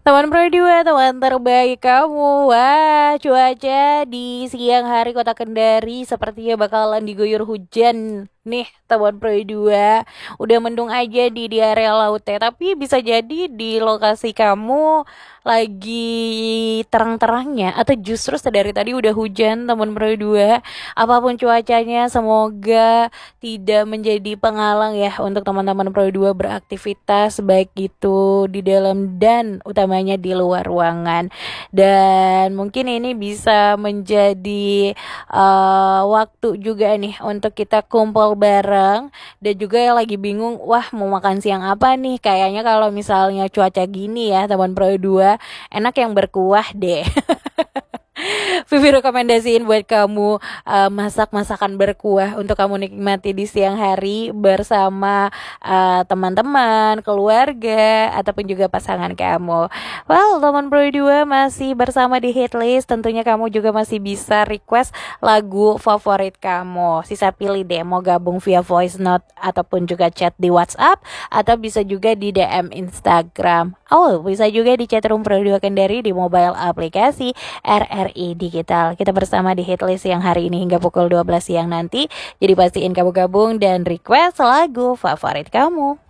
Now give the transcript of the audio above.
Teman Pro 2, teman terbaik kamu. Wah, cuaca di siang hari Kota Kendari sepertinya bakalan diguyur hujan. Nih, teman Pro 2, udah mendung aja di area lautnya, tapi bisa jadi di lokasi kamu lagi terang-terangnya atau justru sedari tadi udah hujan, teman Pro 2. Apapun cuacanya, semoga tidak menjadi penghalang ya untuk teman-teman Pro 2 beraktivitas baik itu di dalam dan utamanya di luar ruangan. Dan mungkin ini bisa menjadi waktu juga nih untuk kita kumpul bareng dan juga yang lagi bingung, wah mau makan siang apa nih? Kayaknya kalau misalnya cuaca gini ya teman Pro 2, enak yang berkuah deh. Vivi rekomendasiin buat kamu masak masakan berkuah untuk kamu nikmati di siang hari bersama teman-teman, keluarga, ataupun juga pasangan kamu. Well, teman Pro 2 masih bersama di Hitlist. Tentunya kamu juga masih bisa request lagu favorit kamu. Sisa pilih deh mau gabung via voice note ataupun juga chat di WhatsApp atau bisa juga di DM Instagram. Oh, bisa juga di chatroom Pro 2 Kendari di mobile aplikasi RRI Digital. Kita bersama di Hitlist yang hari ini hingga pukul 12 siang nanti. Jadi pastiin kamu gabung dan request lagu favorit kamu.